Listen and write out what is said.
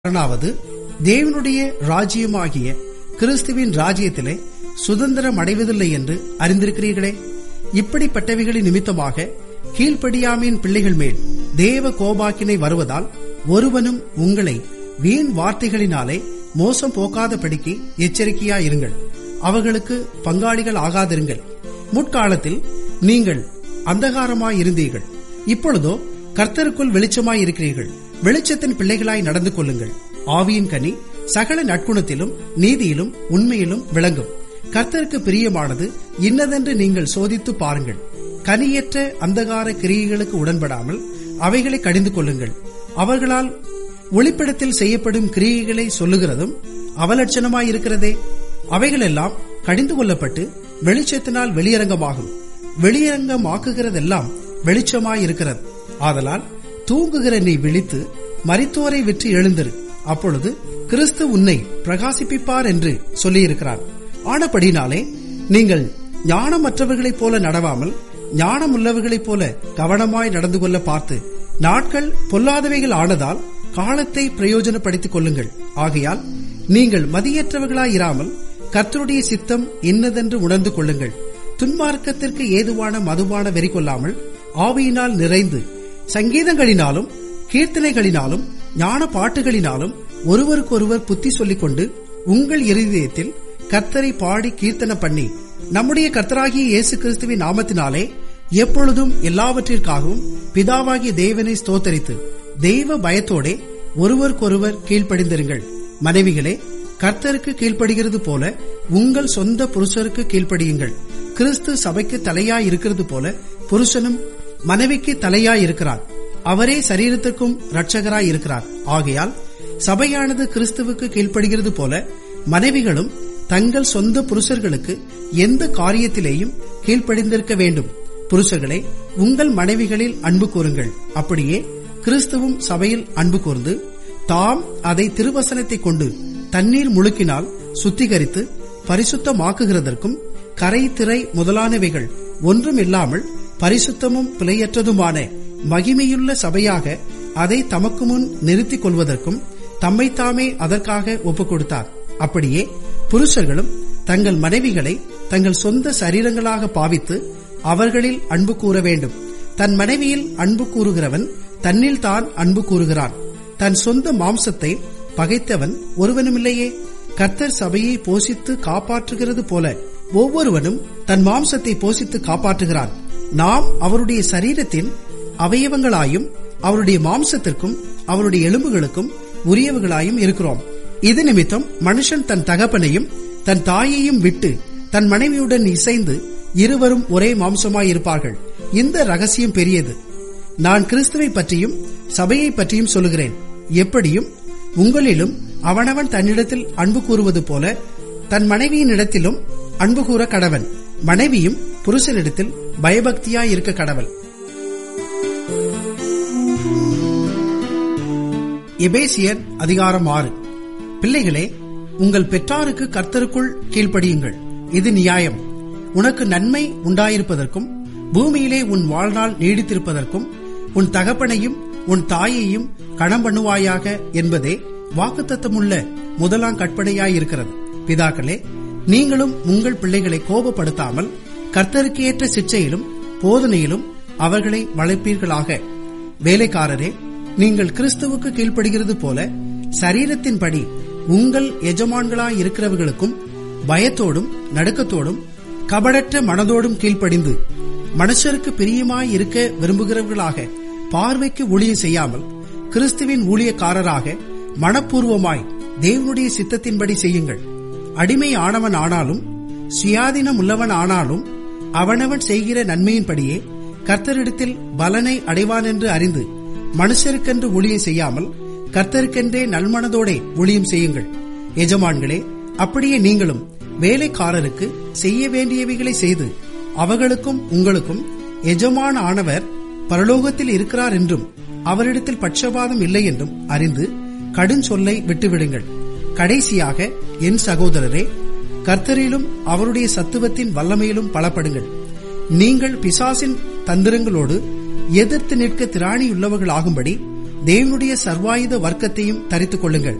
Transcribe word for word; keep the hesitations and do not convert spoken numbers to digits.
காரணாவது தேவனுடைய ராஜ்யமாகிய கிறிஸ்துவின் ராஜ்யத்திலே சுதந்திரம் அடைவதில்லை என்று அறிந்திருக்கிறீர்களே. இப்படிப்பட்டவைகளின் நிமித்தமாக கீழ்ப்படியாமையின் பிள்ளைகள் மேல் தேவ கோபாக்கினை வருவதால் ஒருவனும் உங்களை வீண் வார்த்தைகளினாலே மோசம் போக்காதபடிக்கு எச்சரிக்கையாயிருங்கள். அவர்களுக்கு பங்காளிகள் ஆகாதிருங்கள். முற்காலத்தில் நீங்கள் அந்தகாரமாயிருந்தீர்கள், இப்பொழுதோ கர்த்தருக்குள் வெளிச்சமாயிருக்கிறீர்கள். வெளிச்சத்தின் பிள்ளைகளாய் நடந்து கொள்ளுங்கள். ஆவியின் கனி சகல நற்குணத்திலும் நீதியிலும் உண்மையிலும் விளங்கும். கர்த்தருக்கு பிரியமானது இன்னதென்று நீங்கள் சோதித்து பாருங்கள். கனியற்ற அந்தகார கிரியைகளுக்கு உடன்படாமல் அவைகளை கடிந்து கொள்ளுங்கள். அவர்களால் ஒளிப்படத்தில் செய்யப்படும் கிரியைகளை சொல்லுகிறதும் அவலட்சணமாயிருக்கிறதே. அவைகளெல்லாம் கடிந்து கொள்ளப்பட்டு வெளிச்சத்தினால் வெளியரங்கமாகும். வெளியரங்கமாக்குகிறதெல்லாம் வெளிச்சமாயிருக்கிறது. ஆதலால் தூங்குகிற நீ விழித்து மரித்தோரை விற்று எழுந்திரு, அப்பொழுது கிறிஸ்து உன்னை பிரகாசிப்பிப்பார் என்று சொல்லியிருக்கிறார். ஆனபடினாலே நீங்கள் ஞானமற்றவர்களைப் போல நடவாமல் ஞானமுள்ளவர்களைப் போல கவனமாய் நடந்து கொள்ள பார்த்து, நாட்கள் பொல்லாதவைகள் ஆனதால் காலத்தை பிரயோஜனப்படுத்திக் கொள்ளுங்கள். ஆகையால் நீங்கள் மதியற்றவர்களாயிராமல் கர்த்தருடைய சித்தம் இன்னதென்று உணர்ந்து கொள்ளுங்கள். துன்மார்க்கத்திற்கு ஏதுவான மதுபான வெறி கொள்ளாமல் ஆவியினால் நிறைந்து சங்கீதங்களினாலும் கீர்த்தனைகளினாலும் ஞான பாட்டுகளினாலும் ஒருவருக்கொருவர் புத்தி சொல்லிக் கொண்டு உங்கள் இருதயத்தில் கர்த்தரை பாடி கீர்த்தனை பண்ணி நம்முடைய கர்த்தராகிய இயேசு கிறிஸ்துவின் நாமத்தினாலே எப்பொழுதும் எல்லாவற்றிற்காகவும் பிதாவாகிய தேவனை ஸ்தோத்தரித்து தெய்வ பயத்தோடே ஒருவருக்கொருவர் கீழ்ப்படிந்திருங்கள். மனைவிகளே, கர்த்தருக்கு கீழ்ப்படுகிறது போல உங்கள் சொந்த புருஷருக்கு கீழ்ப்படியுங்கள். கிறிஸ்து சபைக்கு தலையாயிருக்கிறது போல புருஷனும் மனைவிக்கு தலையாயிருக்கிறார். அவரே சரீரத்திற்கும் இரட்சகராய் இருக்கிறார். ஆகையால் சபையானது கிறிஸ்துவுக்கு கீழ்ப்படுகிறது போல மனைவிகளும் தங்கள் சொந்த புருஷர்களுக்கு எந்த காரியத்திலேயும் கீழ்ப்படிந்திருக்க வேண்டும். புருஷர்களே, உங்கள் மனைவிகளில் அன்பு கூறுங்கள். அப்படியே கிறிஸ்துவும் சபையில் அன்பு கூர்ந்து தாம் அதை திருவசனத்தை கொண்டு தண்ணீர் முழுக்கினால் சுத்திகரித்து பரிசுத்தமாக்குகிறதற்கும் கரை திரை முதலானவைகள் ஒன்றும் இல்லாமல் பரிசுத்தமும் பிழையற்றதுமான மகிமையுள்ள சபையாக அதை தமக்கு முன் நிறுத்திக் கொள்வதற்கும் தம்மைத்தாமே அதற்காக ஒப்புக் கொடுத்தார். அப்படியே புருஷர்களும் தங்கள் மனைவிகளை தங்கள் சொந்த சரீரங்களாக பாவித்து அவர்களில் அன்பு கூற வேண்டும். தன் மனைவியில் அன்பு கூறுகிறவன் தன்னில் தான் அன்பு கூறுகிறான். தன் சொந்த மாம்சத்தை பகைத்தவன் ஒருவனுமில்லையே. கர்த்தர் சபையை போஷித்து காப்பாற்றுகிறது போல ஒவ்வொருவனும் தன் மாம்சத்தை போஷித்து காப்பாற்றுகிறான். நாம் அவருடைய சரீரத்தின் அவயவங்களாயும் அவருடைய மாம்சத்திற்கும் அவருடைய எலும்புகளுக்கும் உரியவர்களாயும் இருக்கிறோம். இது நிமித்தம் மனுஷன் தன் தகப்பனையும் தன் தாயையும் விட்டு தன் மனைவியுடன் இசைந்து இருவரும் ஒரே மாம்சமாயிருப்பார்கள். இந்த ரகசியம் பெரியது. நான் கிறிஸ்துவை பற்றியும் சபையை பற்றியும் சொல்லுகிறேன். எப்படியும் உங்களிலும் அவனவன் தன்னிடத்தில் அன்பு கூறுவது போல தன் மனைவியின் இடத்திலும் அன்பு கூற கடவன். மனைவியும் புருஷனிடத்தில் பயபக்தியாயிருக்க கடவள். எபேசியர் அதிகாரம் ஆறு. பிள்ளைகளே, உங்கள் பெற்றாருக்கு கர்த்தருக்குள் கீழ்ப்படியுங்கள். இது நியாயம். உனக்கு நன்மை உண்டாயிருப்பதற்கும் பூமியிலே உன் வாழ்நாள் நீடித்திருப்பதற்கும் உன் தகப்பனையும் உன் தாயையும் கணம் பண்ணுவாயாக என்பதே வாக்குத்தத்தமுள்ள முதலாம் கற்பனையாயிருக்கிறது. பிதாக்களே, நீங்களும் உங்கள் பிள்ளைகளை கோபப்படுத்தாமல் கர்த்தருக்கு ஏற்ற சிற்சையிலும் போதனையிலும் அவர்களை வளர்ப்பீர்களாக. வேலைக்காரரே, நீங்கள் கிறிஸ்துவுக்கு கீழ்ப்படுகிறது போல சரீரத்தின்படி உங்கள் எஜமான்களாயிருக்கிறவர்களுக்கும் பயத்தோடும் நடுக்கத்தோடும் கபடற்ற மனதோடும் கீழ்ப்படிந்து மனுஷருக்கு பிரியமாயிருக்க விரும்புகிறவர்களாக பார்வைக்கு ஊழியம் செய்யாமல் கிறிஸ்துவின் ஊழியக்காரராக மனப்பூர்வமாய் தேவனுடைய சித்தத்தின்படி செய்யுங்கள். அடிமை ஆனவன் ஆனாலும் சுயாதீனம் உள்ளவன் ஆனாலும் அவனவன் செய்கிற நன்மையின்படியே கர்த்தரிடத்தில் பலனை அடைவான் என்று அறிந்து மனுஷருக்கென்று ஊழியம் செய்யாமல் கர்த்தருக்கென்றே நல்மனதோடே ஊழியம் செய்யுங்கள். எஜமான்களே, அப்படியே நீங்களும் வேலைக்காரருக்கு செய்ய வேண்டியவைகளை செய்து அவர்களுக்கும் உங்களுக்கும் எஜமான ஆனவர் பரலோகத்தில் இருக்கிறார் என்றும் அவரிடத்தில் பட்சபாதம் இல்லை என்றும் அறிந்து கடும் சொல்லை விட்டுவிடுங்கள். கடைசியாக என் சகோதரரே, கர்த்தரிலும் அவருடைய சத்துவத்தின் வல்லமையிலும் பலப்படுங்கள். நீங்கள் பிசாசின் தந்திரங்களோடு எதிர்த்து நிற்க திராணியுள்ளவர்களாகும்படி தேவனுடைய சர்வாயுத வர்க்கத்தையும் தரித்துக் கொள்ளுங்கள்.